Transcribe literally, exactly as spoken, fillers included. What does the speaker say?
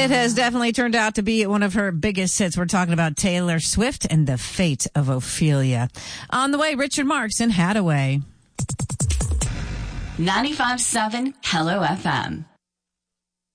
It has definitely turned out to be one of her biggest hits. We're talking about Taylor Swift and The Fate of Ophelia. On the way, Richard Marx and Hadaway. ninety-five point seven Hello F M.